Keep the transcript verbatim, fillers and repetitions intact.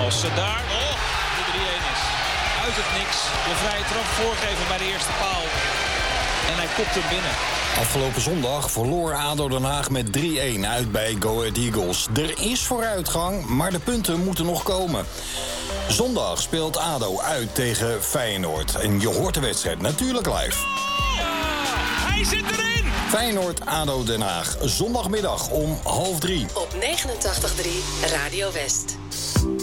als ze daar oh, de drie-een is. Uit het niks. De vrije trap voorgeven bij de eerste paal. En hij kopt hem binnen. Afgelopen zondag verloor A D O Den Haag met drie-een uit bij Go Ahead Eagles. Er is vooruitgang, maar de punten moeten nog komen. Zondag speelt A D O uit tegen Feyenoord. En je hoort de wedstrijd natuurlijk live. Ja, hij zit erin! Feyenoord A D O Den Haag, zondagmiddag om half drie. Op negenentachtig komma drie Radio West.